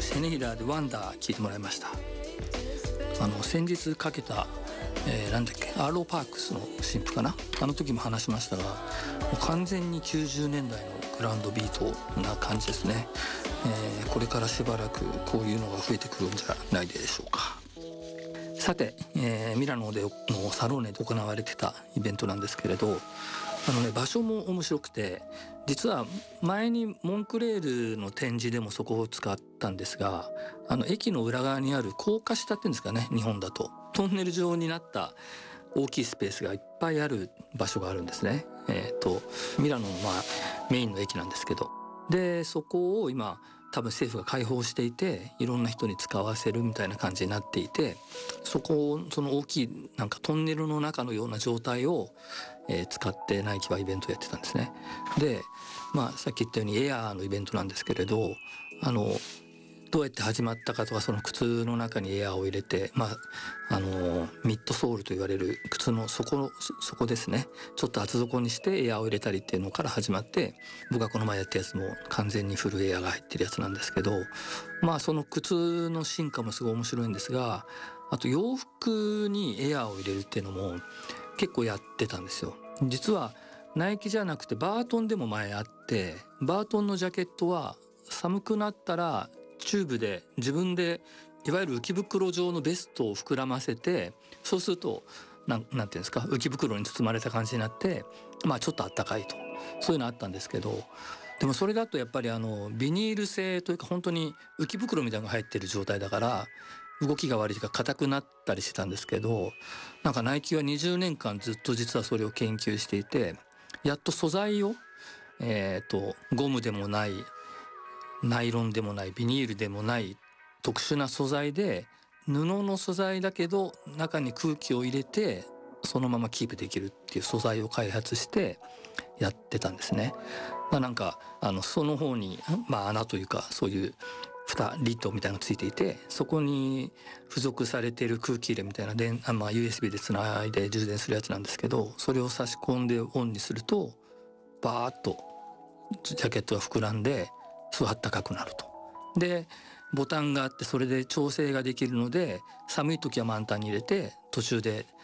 シネヒラでワンダー聞いてもらいました。先日かけた、なんだっけ、アーローパークスの新譜かな、あの時も話しましたが、もう完全に90年代のグラウンドビートな感じですね。これからしばらくこういうのが増えてくるんじゃないでしょうか。さて、ミラノでのサローネで行われてたイベントなんですけれど、場所も面白くて、実は前にモンクレールの展示でもそこを使ったんですが、駅の裏側にある高架下っていうんですかね、日本だとトンネル状になった大きいスペースがいっぱいある場所があるんですね。ミラノのメインの駅なんですけど、でそこを今多分政府が開放していて、いろんな人に使わせるみたいな感じになっていて、その大きいなんかトンネルの中のような状態を、使ってナイキはイベントをやってたんですね。で、さっき言ったようにエアーのイベントなんですけれど、どうやって始まったかとか、その靴の中にエアーを入れて、ミッドソールと言われる靴の底ですね、ちょっと厚底にしてエアーを入れたりっていうのから始まって、僕がこの前やったやつも完全にフルエアーが入ってるやつなんですけど、その靴の進化もすごい面白いんですが、あと洋服にエアーを入れるっていうのも結構やってたんですよ。実はナイキじゃなくてバートンでも前あって、バートンのジャケットは寒くなったらチューブで自分でいわゆる浮き袋状のベストを膨らませて、そうするとなんていうんですか、浮き袋に包まれた感じになって、ちょっとあったかいと、そういうのあったんですけど、でもそれだとやっぱりビニール製というか本当に浮き袋みたいなのが入ってる状態だから動きが悪いというか硬くなったりしてたんですけど、なんかナイキは20年間ずっと実はそれを研究していて、やっと素材をゴムでもないナイロンでもないビニールでもない特殊な素材で、布の素材だけど中に空気を入れてそのままキープできるっていう素材を開発してやってたんですね。なんかその方に、穴というかそういう蓋リッドみたいなのがついていて、そこに付属されている空気入れみたいなUSB でつないで充電するやつなんですけど、それを差し込んでオンにするとバーッとジャケットが膨らんで、すごいあったかくなると。でボタンがあって、それで調整ができるので、寒い時は満タンに入れて途中で